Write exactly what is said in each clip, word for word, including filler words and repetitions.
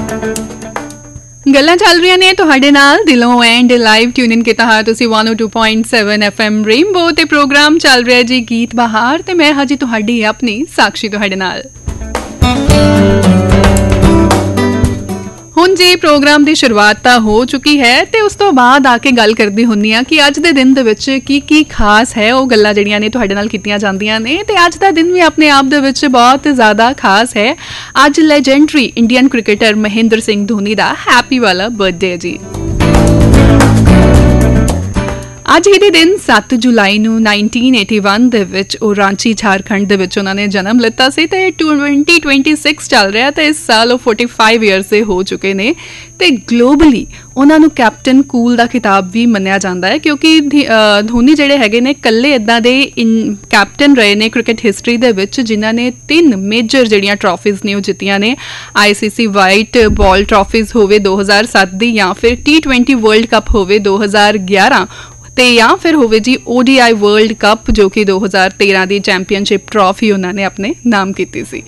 ਗੱਲਾਂ ਚੱਲ ਰਹੀਆਂ ਨੇ ਤੁਹਾਡੇ ਨਾਲ ਦਿਲੋਂ ਐਂਡ ਲਾਈਵ ਟਿਊਨ ਇਨ ਕੀਤਾ ਹੈ ਤੁਸੀਂ one oh two point seven F M rainbow ਤੇ ਪ੍ਰੋਗਰਾਮ ਚੱਲ ਰਿਹਾ ਜੀ ਗੀਤ ਬਹਾਰ ਤੇ ਮੈਂ ਹਾਜੀ ਤੁਹਾਡੀ ਆਪਣੀ ਸਾਕਸ਼ੀ ਤੁਹਾਡੇ ਨਾਲ। ਹੁਣ ਜੀ ਪ੍ਰੋਗਰਾਮ ਦੀ ਸ਼ੁਰੂਆਤ ਤਾਂ ਹੋ ਚੁੱਕੀ ਹੈ ਤੇ ਉਸ ਤੋਂ ਬਾਅਦ ਆ ਕੇ ਗੱਲ ਕਰਦੀ ਹੁੰਦੀ ਆ ਕਿ ਅੱਜ ਦੇ ਦਿਨ ਦੇ ਵਿੱਚ ਕੀ ਕੀ ਖਾਸ ਹੈ, ਉਹ ਗੱਲਾਂ ਜਿਹੜੀਆਂ ਨੇ ਤੁਹਾਡੇ ਨਾਲ ਕੀਤੀਆਂ ਜਾਂਦੀਆਂ ਨੇ। ਤੇ ਅੱਜ ਦਾ ਦਿਨ ਵੀ ਆਪਣੇ ਆਪ ਦੇ ਵਿੱਚ ਬਹੁਤ ਜ਼ਿਆਦਾ ਖਾਸ ਹੈ। ਅੱਜ legendary Indian cricketer Mahinder Singh Dhoni ਦਾ ਹੈਪੀ ਵਾਲਾ ਬਰਥਡੇ ਹੈ ਜੀ। ਅੱਜ ਹੀ ਦੇ ਦਿਨ ਸੱਤ ਜੁਲਾਈ ਨੂੰ ਨਾਈਨਟੀਨ ਏਟੀ ਵਨ ਦੇ ਵਿੱਚ ਉਹ ਰਾਂਚੀ ਝਾਰਖੰਡ ਦੇ ਵਿੱਚ ਉਹਨਾਂ ਨੇ ਜਨਮ ਲਿੱਤਾ ਸੀ ਤੇ twenty twenty-six ਚੱਲ ਰਿਹਾ ਤੇ ਇਸ ਸਾਲ ਉਹ forty-five ਇਅਰਸ ਦੇ ਹੋ ਚੁੱਕੇ ਨੇ ਤੇ ਗਲੋਬਲੀ ਉਹਨਾਂ ਨੂੰ ਕੈਪਟਨ ਕੂਲ ਦਾ ਖਿਤਾਬ ਵੀ ਮੰਨਿਆ ਜਾਂਦਾ ਹੈ ਕਿਉਂਕਿ ਧੋਨੀ ਜਿਹੜੇ ਹੈਗੇ ਨੇ ਇਕੱਲੇ ਇੱਦਾਂ ਦੇ ਕੈਪਟਨ ਰਹੇ ਨੇ ਕ੍ਰਿਕਟ ਹਿਸਟਰੀ ਦੇ ਵਿੱਚ ਜਿਨ੍ਹਾਂ ਨੇ ਤਿੰਨ ਮੇਜਰ ਜਿਹੜੀਆਂ ਟਰੋਫੀਜ਼ ਨੇ ਉਹ ਜਿੱਤੀਆਂ ਨੇ। ਆਈ ਸੀ ਸੀ ਵਾਈਟ ਬਾਲ ਟਰੋਫੀਜ਼ ਹੋਵੇ ਦੋ ਹਜ਼ਾਰ ਸੱਤ ਦੀ ਜਾਂ ਫਿਰ ਟੀ ਟਵੈਂਟੀ ਵਰਲਡ ਕੱਪ ਹੋਵੇ ਦੋ ਹਜ਼ਾਰ ਗਿਆਰਾਂ ਤੇ ਜਾਂ ਫਿਰ ਹੋਵੇ ਜੀ O D I world cup ਜੋ ਕਿ ਦੋ ਹਜ਼ਾਰ ਤੇਰਾਂ ਦੀ ਚੈਂਪੀਅਨਸ਼ਿਪ ਟਰੋਫੀ ਉਹਨਾਂ ਨੇ ਆਪਣੇ ਨਾਮ ਕੀਤੀ ਸੀ।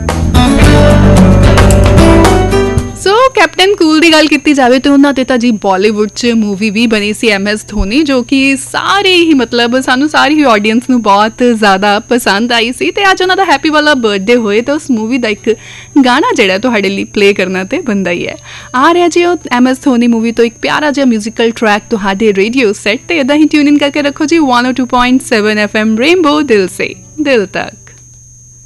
ਸੋ ਕੈਪਟਨ ਕੂਲ ਦੀ ਗੱਲ ਕੀਤੀ ਜਾਵੇ ਤਾਂ ਉਹਨਾਂ ਤੇ ਤਾਂ ਜੀ ਬਾਲੀਵੁੱਡ 'ਚ ਮੂਵੀ ਵੀ ਬਣੀ ਸੀ ਐਮ ਐਸ ਧੋਨੀ ਜੋ ਕਿ ਸਾਰੇ ਹੀ ਮਤਲਬ ਸਾਨੂੰ ਸਾਰੀ ਹੀ ਆਡੀਅנס ਨੂੰ ਬਹੁਤ ਜ਼ਿਆਦਾ ਪਸੰਦ ਆਈ ਸੀ ਤੇ ਅੱਜ ਉਹਨਾਂ ਦਾ ਹੈਪੀ ਵਾਲਾ ਬਰਥਡੇ ਹੋਏ ਤਾਂ ਉਸ ਮੂਵੀ ਦਾ ਇੱਕ ਗਾਣਾ ਜਿਹੜਾ ਤੁਹਾਡੇ ਲਈ ਪਲੇ ਕਰਨਾ ਤੇ ਬਣਦਾ ਹੀ ਹੈ। ਆ ਰਿਹਾ ਜੀ ਉਹ ਐਮ ਐਸ ਧੋਨੀ ਮੂਵੀ ਤੋਂ ਇੱਕ ਪਿਆਰਾ ਜਿਹਾ ਮਿਊਜ਼ੀਕਲ ਟਰੈਕ ਤੁਹਾਡੇ ਰੇਡੀਓ ਸੈੱਟ ਤੇ ਇੱਦਾਂ ਹੀ ਟਿਊਨ ਇਨ ਕਰਕੇ ਰੱਖੋ ਜੀ one oh two point seven F M rainbow ਦਿਲ ਸੇ ਦਿਲ ਤੱਕ।